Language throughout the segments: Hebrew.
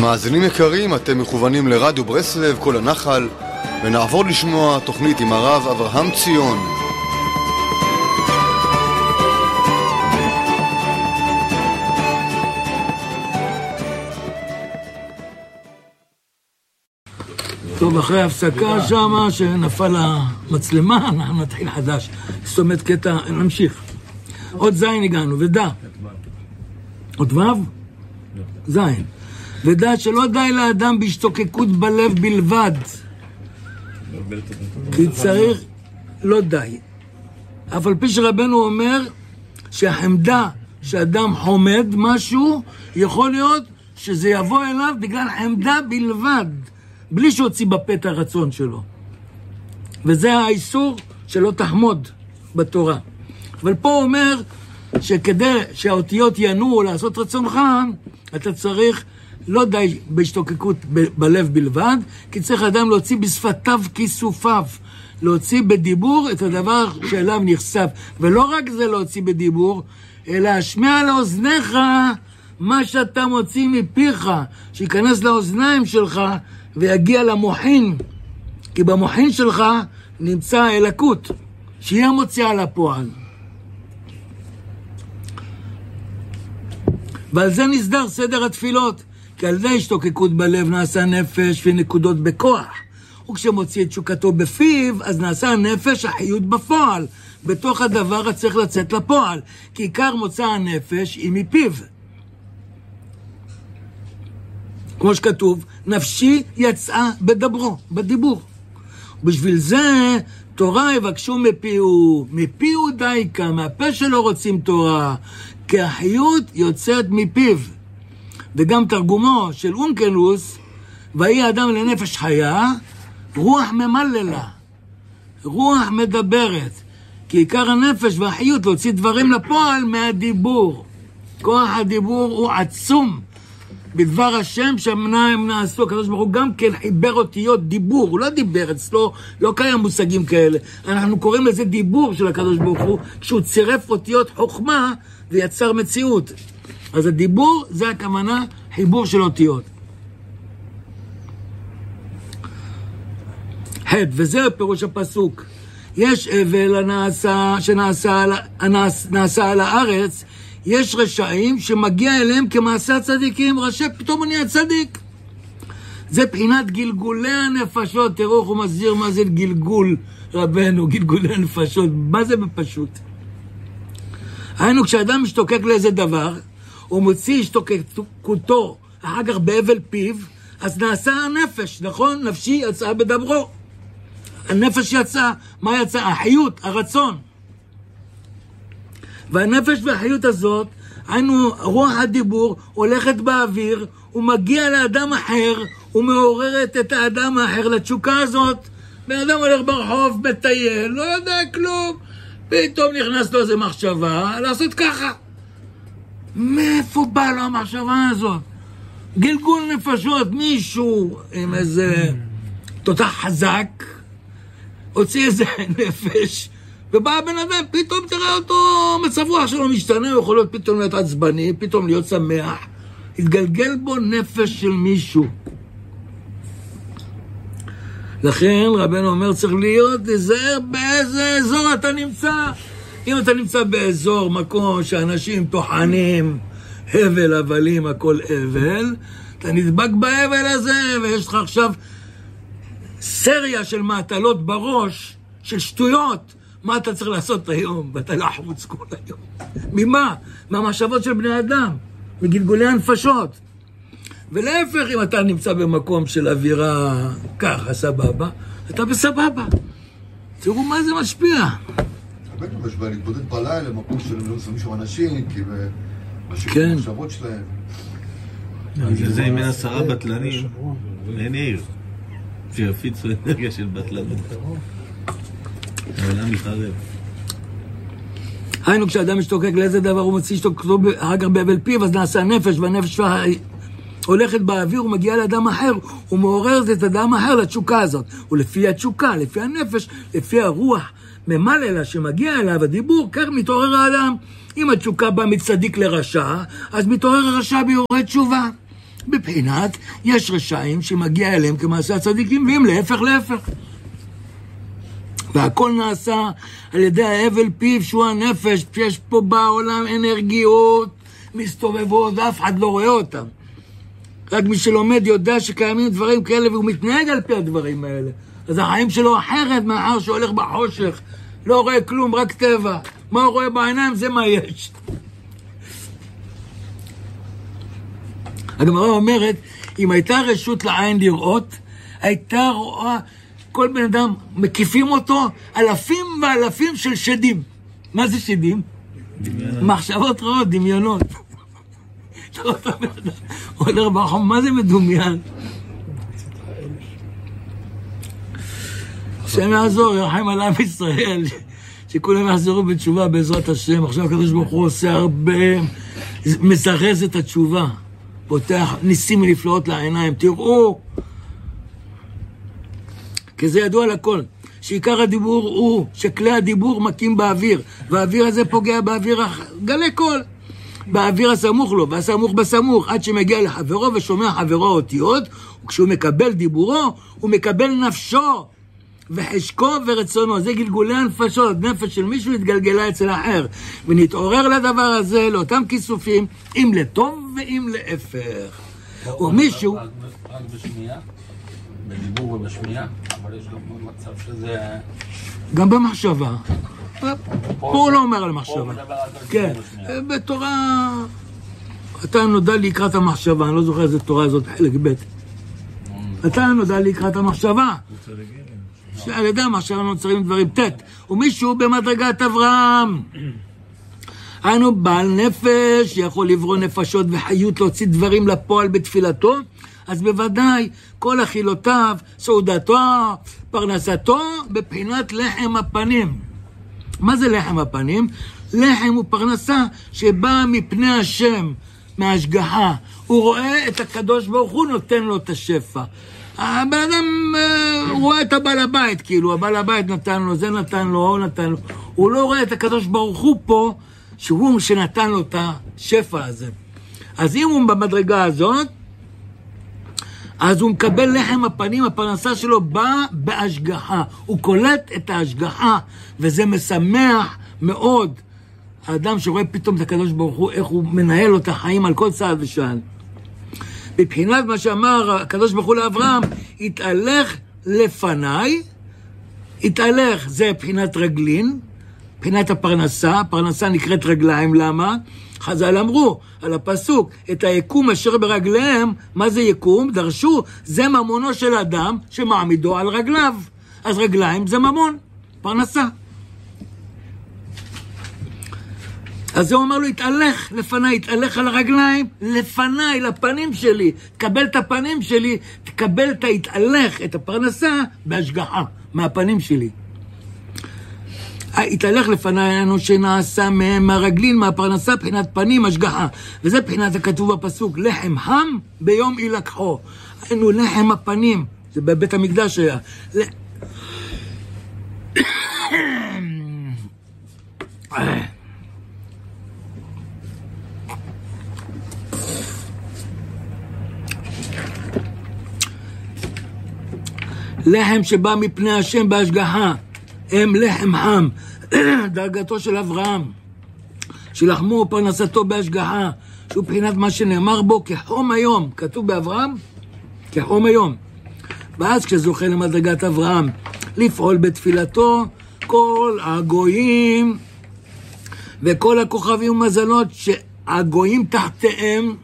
מאזינים יקרים, אתם מכוונים לרדיו ברסלב, כל הנחל, ונעבור לשמוע תוכנית עם הרב אברהם ציון. טוב, אחרי הפסקה שמה שנפל המצלמה, אנחנו נתחיל חדש. זאת אומרת, קטע, נמשיך. עוד זין הגענו, ודע. עוד וו? זין. ודע שלא די לאדם בהשתוקקות בלב בלבד. כי צריך, לא די. אף על פי שרבנו אומר שהחמדה שאדם חומד משהו, יכול להיות שזה יבוא אליו בגלל חמדה בלבד. בלי שהוציא בפה את הרצון שלו. וזה האיסור שלא תחמוד בתורה. אבל פה הוא אומר שכדי שהאותיות ינועו לעשות רצונך, אתה צריך לא די בהשתוקקות בלב בלבד, כי צריך אדם להוציא בשפתיו כיסופיו, להוציא בדיבור את הדבר שאליו נחשף. ולא רק זה להוציא בדיבור, אלא השמיע לאוזניך מה שאתה מוציא מפיך, שיכנס לאוזניים שלך, ויגיע למוחין, כי במוחין שלך נמצא האלקות, שהיא המוציאה לפועל. ועל זה נסדר סדר התפילות, כי על זה השתוקקות בלב נעשה נפש ונקודות בכוח. וכשמוציא את שוקתו בפיו, אז נעשה הנפש החיות בפועל. בתוך הדבר צריך לצאת לפועל, כי עיקר מוצא הנפש היא מפיו. כמו שכתוב, נפשי יצאה בדברו, בדיבור. בשביל זה תורה יבקשו מפיהו, מפיהו דייקה, מהפה שלו רוצים תורה, כי החיות יוצאת מפיו. וגם תרגומו של אונקלוס, ויהי אדם לנפש חיה, רוח ממללה, רוח מדברת, כי עיקר הנפש והחיות להוציא דברים לפועל מהדיבור. כוח הדיבור הוא עצום. בדבר השם שמנהם נעשו, הקדוש ברוך הוא גם כן חיבר אותיות דיבור, הוא לא דיבר אצלו, לא קיים מושגים כאלה. אנחנו קוראים לזה דיבור של הקדוש ברוך הוא, כשהוא צירף אותיות חוכמה ויצר מציאות. אז הדיבור זה הכוונה חיבור של אותיות. חד, וזה פירוש הפסוק. יש אבל שנעשה על הארץ, יש רשעים שמגיע אליהם כמעשה צדיקים, רשע פתאום הוא נהיה צדיק. זה בחינת גלגולי הנפשות. תראו איך הוא מסביר מה זה גלגול רבנו, גלגולי הנפשות, מה זה בפשוט? היינו, כשאדם משתוקק לאיזה דבר, הוא מוציא השתוקקותו אחר כך באבל פיו, אז נעשה הנפש, נכון? נפשי יצאה בדברו. הנפש יצאה, מה יצא? החיות, הרצון. והנפש והחיות הזאת, היינו רוח הדיבור, הולכת באוויר, הוא מגיע לאדם אחר, הוא מעוררת את האדם האחר לתשוקה הזאת. בן אדם הולך ברחוב, מטייל, לא יודע כלום, פתאום נכנס לו איזה מחשבה, לעשות ככה. מאיפה בא לו המחשבה הזאת? גלגול נפשות, מישהו עם איזה תותח חזק, הוציא איזה נפש, ובא הבן אדם, פתאום תראה אותו, מצב רוח שלו משתנה, הוא יכול להיות פתאום להיות עצבני, פתאום להיות שמח, התגלגל בו נפש של מישהו. לכן רבנו אומר, צריך להיות, תזהר באיזה אזור אתה נמצא. אם אתה נמצא באזור, מקום שאנשים טוחנים, הבל, הבלים, הכל הבל, אתה נדבק בהבל הזה, ויש לך עכשיו סריה של מעטלות בראש, של שטויות, מה אתה צריך לעשות היום? ואתה לא חוץ כל היום. ממה? מהמחשבות של בני אדם, מגלגולי הנפשות. ולהפך, אם אתה נמצא במקום של אווירה ככה, סבבה, אתה בסבבה. תראו מה זה משפיע. הרבה גם יש בה להתבודד בלילה למקום שלהם לא שמים שם אנשים, כי משאירים המחשבות שלהם. זה אם אין 10 בטלנים, אין עיר. שיפיצו אנרגיה של בטלנות. העולם מתערב. היינו, כשאדם משתוקק לאיזה דבר, הוא מוציא השתוקקותו אחר כך באבל פיו, אז נעשה הנפש, והנפש הולכת באוויר, הוא מגיע לאדם אחר, הוא מעורר את אדם אחר לתשוקה הזאת. ולפי התשוקה, לפי הנפש, לפי הרוח, ממללה שמגיע אליו הדיבור, כך מתעורר האדם. אם התשוקה באה מצדיק לרשע, אז מתעורר הרשע ביורד תשובה. בבחינת, יש רשעים שמגיע אליהם כמעשה הצדיקים, והם להפך. והכל נעשה על ידי ההבל פיו שהוא הנפש, שיש פה בעולם אנרגיות מסתובבות, ואף אחד לא רואה אותם. רק מי שלומד יודע שקיימים דברים כאלה, והוא מתנהג על פי הדברים האלה. אז החיים שלו אחרת מאחר שהולך בחושך, לא רואה כלום, רק טבע. מה הוא רואה בעיניים? זה מה יש. הגמרא אומרת, אם הייתה רשות לעין לראות, הייתה רואה כל בן אדם, מקיפים אותו אלפים ואלפים של שדים. מה זה שדים? מחשבות רעות, דמיונות. הולך בחום, מה זה מדומיין? השם יעזור, ירחם על עם ישראל, שכולם יחזרו בתשובה בעזרת השם. עכשיו הקדוש ברוך הוא עושה הרבה, מזרז את התשובה, פותח ניסים ונפלאות לעיניים. תראו, כי זה ידוע לכל, שעיקר הדיבור הוא שכלי הדיבור מקים באוויר, והאוויר הזה פוגע באוויר גלי קול, באוויר הסמוך לו, והסמוך בסמוך, עד שמגיע לחברו ושומע חברו אותיות, וכשהוא מקבל דיבורו, הוא מקבל נפשו, וחשקו ורצונו. זה גלגולי הנפשות, נפש של מישהו התגלגלה אצל האחר, ונתעורר לדבר הזה, לאותם כיסופים, אם לטוב ואם להפך. ומישהו... רק בשמיעה? בדיבור ובשמיעה? אבל יש גם מצב שזה... גם במחשבה. פה הוא לא אומר על מחשבה. כן, בתורה... אתה נודע לי לקראת המחשבה, אני לא זוכר איזה תורה הזאת, חלק ב'. אתה נודע לי לקראת המחשבה. שעל ידי המחשבה נוצרים דברים תת. ומישהו במדרגת אברהם. היינו בעל נפש, יכול לברוא נפשות וחיות, להוציא דברים לפועל בתפילתו, אז בוודאי כל אכילותיו, סעודתו, פרנסתו, בבחינת לחם הפנים. מה זה לחם הפנים? לחם הוא פרנסה שבאה מפני השם, מהשגחה. הוא רואה את הקדוש ברוך הוא נותן לו את השפע. הבן אדם רואה את הבעל הבית, כאילו, הבעל הבית נתן לו, זה נתן לו, הוא נתן לו. הוא לא רואה את הקדוש ברוך הוא פה, שהוא שנתן לו את השפע הזה. אז אם הוא במדרגה הזאת, אז הוא מקבל לחם הפנים, הפרנסה שלו באה בהשגחה. הוא קולט את ההשגחה, וזה משמח מאוד. האדם שרואה פתאום את הקדוש ברוך הוא, איך הוא מנהל לו את החיים על כל צעד ושעל. בבחינת מה שאמר הקדוש ברוך הוא לאברהם, התהלך לפניי, התהלך זה בחינת רגלין, בחינת הפרנסה, הפרנסה נקראת רגליים, למה? חז"ל אמרו על הפסוק, את היקום אשר ברגליהם, מה זה יקום? דרשו, זה ממונו של אדם שמעמידו על רגליו. אז רגליים זה ממון, פרנסה. אז הוא אומר לו, התהלך לפניי, התהלך על הרגליים, לפניי, לפנים שלי. תקבל את הפנים שלי, תקבל את ההתהלך, את הפרנסה, בהשגחה, מהפנים שלי. התהלך לפניי לנו שנעשה מהם מהרגלין, מהפרנסה, בחינת פנים, השגחה. וזה בחינת הכתוב בפסוק, לחם חם ביום ילקחו. היינו לחם הפנים, זה בבית המקדש היה. לחם שבא מפני השם בהשגחה, הם לחם חם, דרגתו של אברהם, שלחמו פרנסתו בהשגחה, שהוא בחינת מה שנאמר בו כחום היום, כתוב באברהם, כחום היום. ואז כשזוכה למדרגת אברהם, לפעול בתפילתו, כל הגויים וכל הכוכבים ומזלות שהגויים תחתיהם,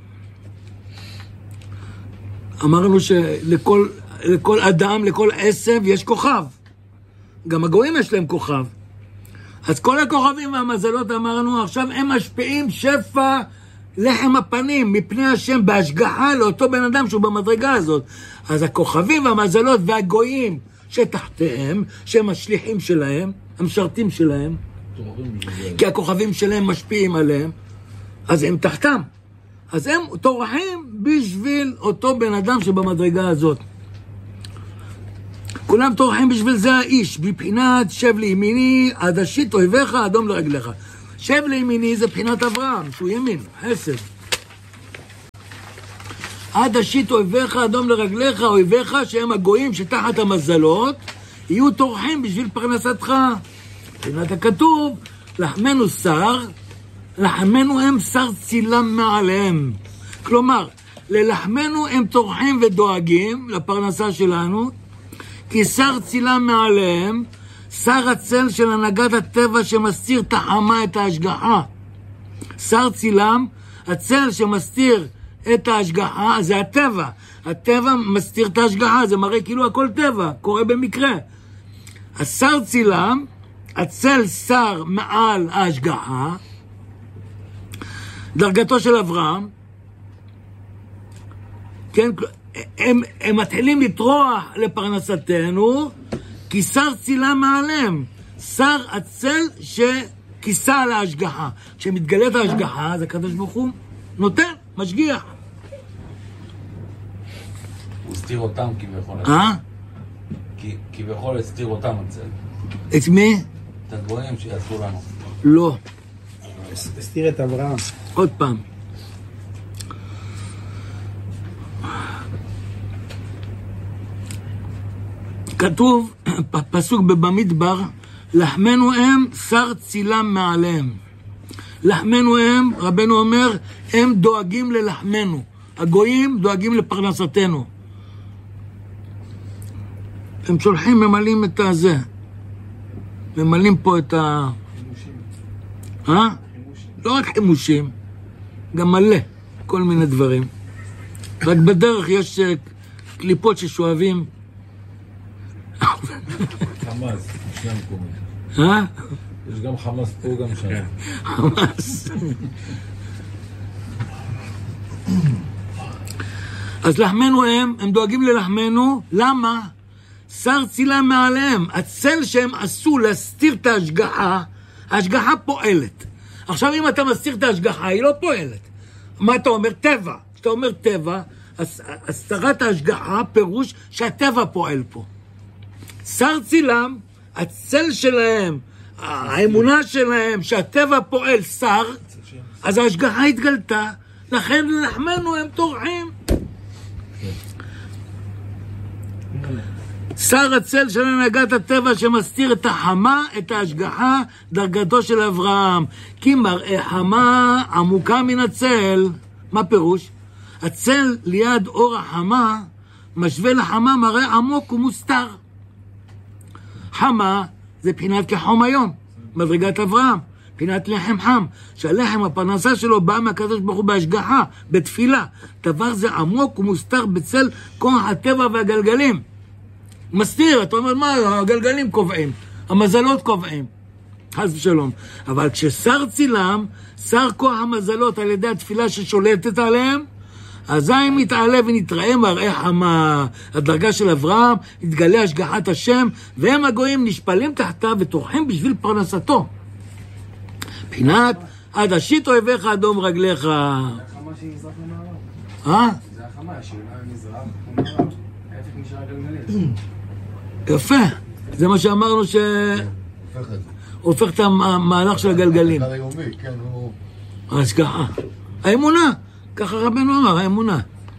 אמרנו שלכל אדם, לכל עשב יש כוכב. גם הגויים יש להם כוכב. אז כל הכוכבים והמזלות אמרנו, עכשיו הם משפיעים שפע לחם הפנים, מפני השם בהשגחה לאותו בן אדם שהוא במדרגה הזאת. אז הכוכבים והמזלות והגויים שתחתיהם, שהם השליחים שלהם, המשרתים שלהם, כי הכוכבים שלהם משפיעים עליהם, אז הם תחתם. אז הם טורחים בשביל אותו בן אדם שבמדרגה הזאת. כולם טורחים בשביל זה האיש, בבחינת שב לימיני, עד השיט אויביך, אדום לרגליך. שב לימיני זה בחינת אברהם, שהוא ימין, חסד. עד השיט אויביך אדום לרגליך, אויביך שהם הגויים שתחת המזלות, יהיו טורחים בשביל פרנסתך. מבחינת הכתוב, לחמנו שר, לחמנו הם שר צילם מעליהם. כלומר, ללחמנו הם טורחים ודואגים לפרנסה שלנו, כי שר צילם מעליהם, שר הצל של הנהגת הטבע שמסתיר את החמה, את ההשגחה. שר צילם, הצל שמסתיר את ההשגחה, זה הטבע. הטבע מסתיר את ההשגחה, זה מראה כאילו הכל טבע, קורה במקרה. השר צילם, הצל שר מעל ההשגחה, דרגתו של אברהם, כן, הם מתחילים לטרוח לפרנסתנו, כי שר צילם מעליהם, שר הצל שכיסה על ההשגחה. כשמתגלית ההשגחה, אז הקדוש ברוך הוא נותן, משגיח. הוא הסתיר אותם כביכול. כביכול הסתיר אותם הצל. את מי? את הגויים שיעשו לנו. לא. הסתיר את אברהם. עוד פעם. כתוב, פסוק במדבר, לחמנו הם שר צילם מעליהם. לחמנו הם, רבנו אומר, הם דואגים ללחמנו. הגויים דואגים לפרנסתנו. הם שולחים, ממלאים את הזה. ממלאים פה את ה... לא רק חימושים, גם מלא, כל מיני דברים. רק בדרך יש קליפות ששואבים. חמאס, שני המקומות. יש גם חמאס פה, גם שם. חמאס. אז לחמנו הם דואגים ללחמנו, למה? שר צילם מעליהם, הצל שהם עשו להסתיר את ההשגחה, ההשגחה פועלת. עכשיו אם אתה מסתיר את ההשגחה, היא לא פועלת. מה אתה אומר? טבע. כשאתה אומר טבע, הסתרת ההשגחה פירוש שהטבע פועל פה. שר צילם, הצל שלהם, האמונה שלהם שהטבע פועל שר, אז ההשגחה התגלתה, לכן לחמנו הם טורחים. שר הצל של הנהגת הטבע שמסתיר את החמה, את ההשגחה, דרגתו של אברהם. כי מראה חמה עמוקה מן הצל. מה פירוש? הצל ליד אור החמה משווה לחמה מראה עמוק ומוסתר. חמה זה בחינת כחום היום, מדרגת אברהם, בחינת לחם חם, שהלחם הפרנסה שלו בא מהקדוש ברוך הוא בהשגחה, בתפילה. דבר זה עמוק ומוסתר בצל כוח הטבע והגלגלים. מסתיר, אתה אומר, מה, הגלגלים קובעים, המזלות קובעים, חס ושלום. אבל כששר צילם, שר כוח המזלות על ידי התפילה ששולטת עליהם, אזי מתעלה ונתראה מראה חמה. הדרגה של אברהם, התגלה השגחת השם, והם הגויים נשפלים תחתיו וטורחים בשביל פרנסתו. בחינת, עד השיט אויביך אדום רגליך. זה החמה שנזרח למערב. זה החמה שנזרח למערב. ההפך נשאר הגלגלים. יפה. זה מה שאמרנו הופך את המהלך של הגלגלים. כן, הוא... ההשגחה. האמונה. ככה רבנו אמר, האמונה.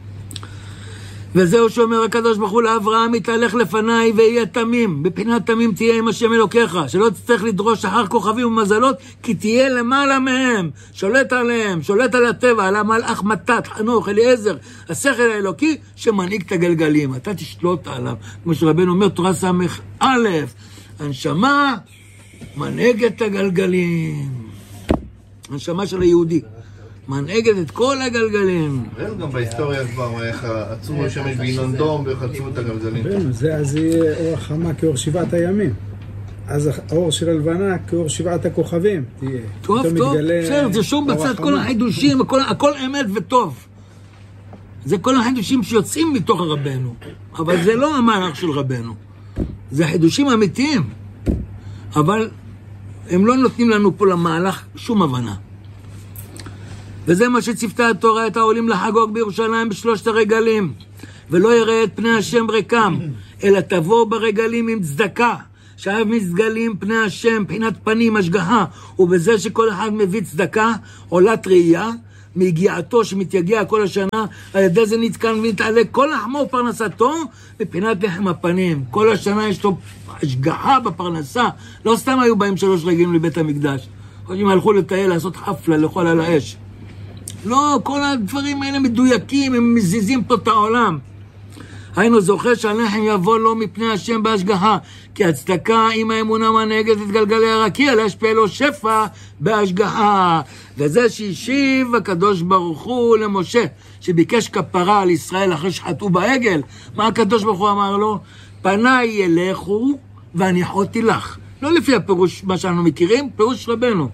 וזהו שאומר הקדוש ברוך הוא לאברהם, יתהלך לפניי ויהיה תמים. בבחינת תמים תהיה עם השם אלוקיך, שלא תצטרך לדרוש אחר כוכבים ומזלות, כי תהיה למעלה מהם, שולט עליהם, שולט על הטבע, על המלאך מתת, חנוך, אליעזר, השכל האלוקי שמנהיג את הגלגלים. אתה תשלוט עליו. כמו שרבנו אומר, תורה סמך א', הנשמה מנהיגת את הגלגלים. הנשמה של היהודי. מנהגת את כל הגלגלים. ראינו גם בהיסטוריה כבר איך עצרו משמש בעינון דום וחצו את הגלגלים. אז יהיה אור החמה כאור שבעת הימים. אז האור של הלבנה כאור שבעת הכוכבים. טוב, בסדר, זה שום בצד כל החידושים, הכל אמת וטוב. זה כל החידושים שיוצאים מתוך רבנו. אבל זה לא המהלך של רבנו. זה חידושים אמיתיים. אבל הם לא נותנים לנו פה למהלך שום הבנה. וזה מה שצפתה התורה את העולים לחגוג בירושלים בשלושת הרגלים. ולא יראה את פני השם ריקם, אלא תבוא ברגלים עם צדקה. שאב מסגלים פני השם, בחינת פנים, השגחה. ובזה שכל אחד מביא צדקה, עולת ראייה, מיגיעתו שמתייגע כל השנה, על ידי זה נתקן ונתעלה כל לחמו ופרנסתו מבחינת לחם הפנים. כל השנה יש לו השגחה בפרנסה. לא סתם היו בהם 3 רגעים לבית המקדש. חושבים הלכו לטייל, לעשות חפלה, לאכול על האש. לא, כל הדברים האלה מדויקים, הם מזיזים פה את העולם. היינו זוכר שהלחם יבוא לו מפני השם בהשגחה, כי הצדקה עם האמונה מנהגת את גלגלי הרקיע, להשפיע לו שפע בהשגחה. וזה שהשיב הקדוש ברוך הוא למשה, שביקש כפרה על ישראל אחרי שחטאו בעגל. מה הקדוש ברוך הוא אמר לו? פניי ילכו והניחותי לך. לא לפי הפירוש מה שאנחנו מכירים, פירוש רבנו.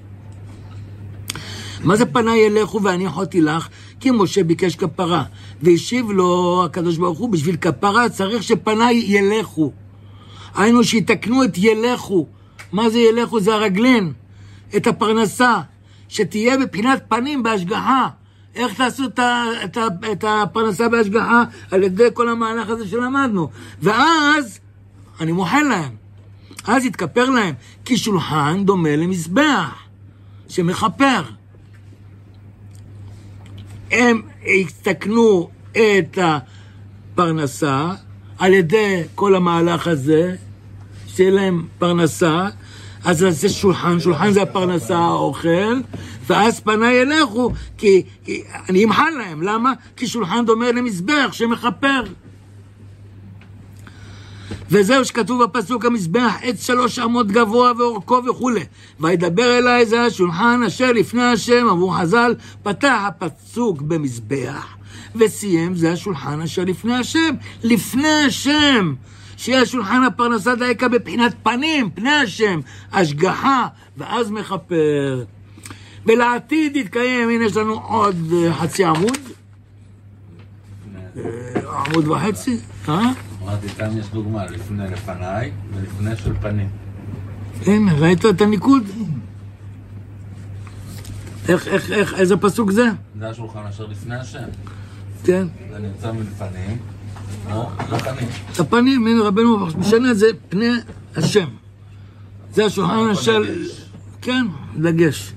מה זה פניי ילכו והניחותי לך? כי משה ביקש כפרה, והשיב לו הקדוש ברוך הוא, בשביל כפרה צריך שפניי ילכו. היינו שיתקנו את ילכו. מה זה ילכו? זה הרגלין, את הפרנסה, שתהיה בבחינת פנים בהשגחה. איך תעשו את הפרנסה בהשגחה? על ידי כל המהלך הזה שלמדנו. ואז אני מוחל להם, אז יתכפר להם, כי שולחן דומה למזבח שמחפר. הם יתקנו את הפרנסה על ידי כל המהלך הזה, שיהיה להם פרנסה, אז זה שולחן, שולחן זה הפרנסה, האוכל, ואז פניי ילכו, כי אני אמחל להם. למה? כי שולחן דומה למזבח שמחפר. וזהו שכתוב בפסוק המזבח, עץ 3 אמות גבוה ואורכו וכו'. וידבר אליי זה השולחן אשר לפני השם, אמרו חז"ל, פתח הפסוק במזבח, וסיים זה השולחן אשר לפני השם. לפני השם, שיהיה שולחן הפרנסה דייקה בבחינת פנים, פני השם, השגחה, ואז מחפר. ולעתיד יתקיים, הנה יש לנו עוד חצי עמוד, עמוד וחצי, אמרתי, כאן יש דוגמה, לפניי ולפני של פנים. הנה, ראית את הניקוד? איזה פסוק זה? זה השולחן אשר לפני השם. כן. זה נמצא מלפנים, או לפנים. הפנים, הנה רבנו משנה, זה פני השם. זה השולחן אשר... כן, דגש.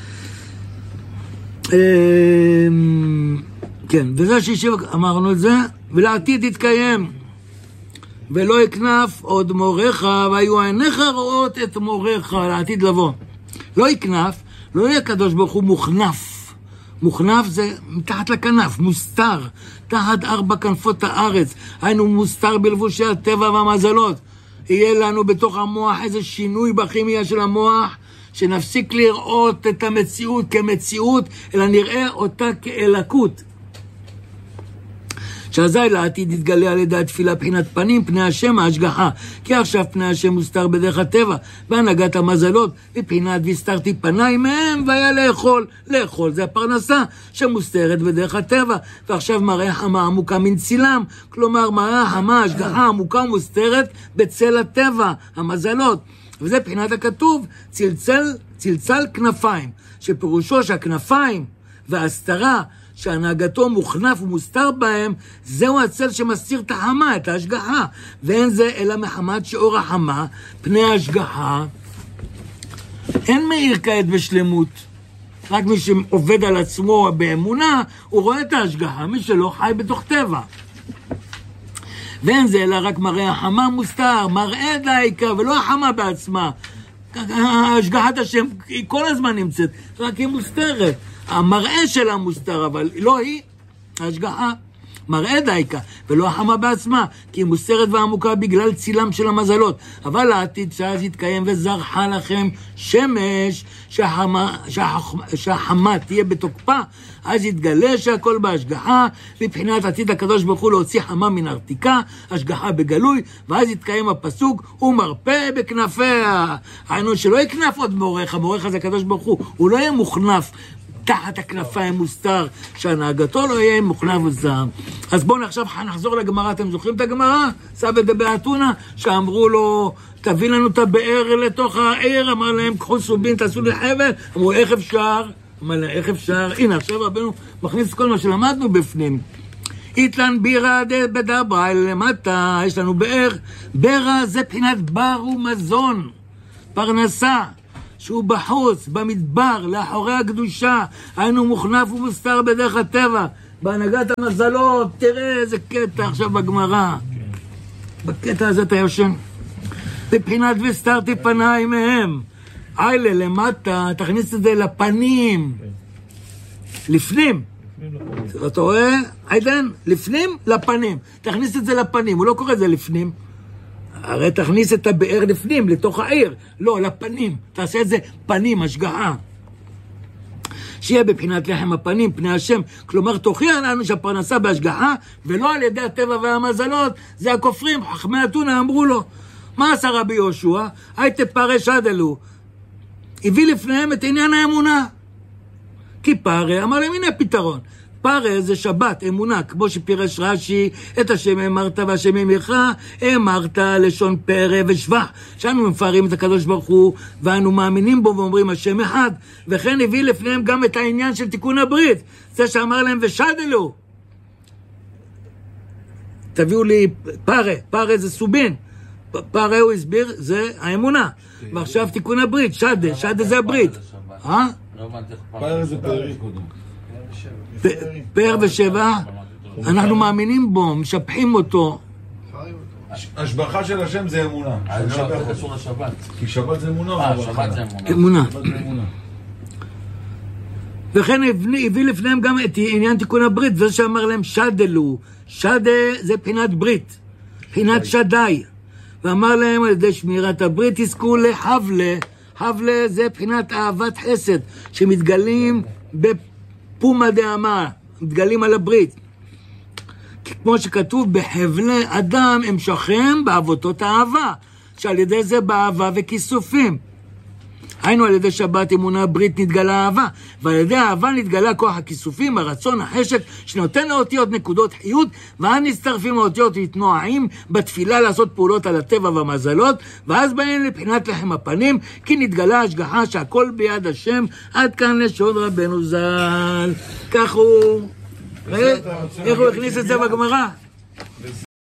כן, וזה שישיב, אמרנו את זה, ולעתיד יתקיים. ולא יקנף עוד מורך, והיו עיניך רואות את מורך, לעתיד לבוא. לא יקנף, לא יהיה קדוש ברוך הוא מוכנף. מוכנף זה מתחת לכנף, מוסתר, תחת 4 כנפות הארץ. היינו מוסתר בלבושי הטבע והמזלות. יהיה לנו בתוך המוח איזה שינוי בכימיה של המוח, שנפסיק לראות את המציאות כמציאות, אלא נראה אותה כאלקות. שאזי לעתיד יתגלה על ידי התפילה בחינת פנים, פני השם ההשגחה. כי עכשיו פני השם מוסתר בדרך הטבע, בהנהגת המזלות, בבחינת והסתרתי פניי מהם, והיה לאכול. לאכול זה הפרנסה שמוסתרת בדרך הטבע, ועכשיו מראה חמה עמוקה מן צילם, כלומר מראה חמה, השגחה עמוקה ומוסתרת בצל הטבע, המזלות. וזה בחינת הכתוב, צלצל כנפיים, שפירושו שהכנפיים וההסתרה, שהנהגתו מוכנף ומוסתר בהם, זהו הצל שמסתיר את החמה, את ההשגחה. ואין זה אלא מחמת שאור החמה, פני ההשגחה. אין מאיר כעת בשלמות. רק מי שעובד על עצמו באמונה, הוא רואה את ההשגחה. מי שלא חי בתוך טבע. ואין זה אלא רק מראה החמה מוסתר, מראה דייקה, ולא החמה בעצמה. ההשגחת השם היא כל הזמן נמצאת, רק היא מוסתרת. המראה שלה מוסתר, אבל לא היא, ההשגחה. מראה דייקה, ולא החמה בעצמה, כי היא מוסתרת ועמוקה בגלל צילם של המזלות. אבל לעתיד שאז יתקיים וזרחה לכם שמש, שהחמה תהיה בתוקפה, אז יתגלה שהכל בהשגחה, מבחינת עתיד הקדוש ברוך הוא להוציא חמה מן ארתיקה, השגחה בגלוי, ואז יתקיים הפסוק, הוא מרפא בכנפיה. היינו שלא יקנף עוד מורך, המורך הזה הקדוש ברוך הוא לא יהיה מוכנף, תחת הכנפיים מוסתר, שהנהגתו לא יהיה מוכנף וזעם. אז בואו עכשיו נחזור לגמרא. אתם זוכרים את הגמרא? סבא דבאתונה, שאמרו לו, תביא לנו את הבאר לתוך העיר, אמר להם, קחו סובין, תעשו לי חבל. אמרו, איך אפשר? אמר להם, איך אפשר? הנה, עכשיו רבנו מכניס כל מה שלמדנו בפנים. איתלן בירה בדברה למטה, יש לנו באר. בארה זה בחינת בר ומזון, פרנסה, שהוא בחוץ, במדבר, לאחורי הקדושה, היינו מוכנף ומוסתר בדרך הטבע, בהנהגת המזלות. תראה איזה קטע עכשיו בגמרא. בקטע הזה אתה יושן. בבחינת והסתרתי פניי מהם. איילה, למטה, תכניס את זה לפנים. לפנים. אתה רואה? עידן, לפנים, לפנים. תכניס את זה לפנים. הוא לא קורא את זה לפנים. הרי תכניס את הבאר לפנים, לתוך העיר. לא, לפנים. תעשה את זה פנים, השגחה. שיהיה בבחינת לחם הפנים, פני השם. כלומר, תוכיח לנו שהפרנסה בהשגחה, ולא על ידי הטבע והמזלות. זה הכופרים, חכמי אתונה אמרו לו. מה עשה רבי יהושע? הייתה פרש עדלו. הביא לפניהם את עניין האמונה. כי פרא, אמר להם, הנה הפתרון. פרא זה שבת, אמונה, כמו שפירש רש"י, את השם אמרת והשם אמרך, אמרת לשון פרא ושבח. שאנו מפארים את הקדוש ברוך הוא, ואנו מאמינים בו ואומרים השם אחד. וכן הביא לפניהם גם את העניין של תיקון הברית. זה שאמר להם ושדלו. תביאו לי פרא, פרא זה סובין. פרא הוא הסביר, זה האמונה. ועכשיו תיקון הברית, שדה, שדה זה הברית. פרא זה פארי קודם. פאר ושבע, אנחנו מאמינים בו, משבחים אותו. השבחה של השם זה אמונה. זה קשור לשבת. כי שבת זה אמונה. שבת זה אמונה. אמונה. וכן הביא לפניהם גם את עניין תיקון הברית, זה שאמר להם שדלו. שדה זה בחינת ברית, בחינת שדי. ואמר להם על ידי שמירת הברית יזכו לחבלה. חבלה זה בחינת אהבת חסד, שמתגלים בפומה דאמה, מתגלים על הברית. כמו שכתוב, בחבלי אדם המשכם באבותות האהבה, שעל ידי זה באהבה וכיסופים. היינו על ידי שבת אמונה ברית נתגלה אהבה, ועל ידי האהבה נתגלה כוח הכיסופים, הרצון, החשק, שנותן לאותיות נקודות חיות, ואז נצטרפים לאותיות להתנועים בתפילה לעשות פעולות על הטבע והמזלות, ואז באים לבחינת לחם הפנים, כי נתגלה השגחה שהכל ביד השם, עד כאן לשון רבנו ז"ל. כך הוא, איך הוא הכניס את זה בגמרא?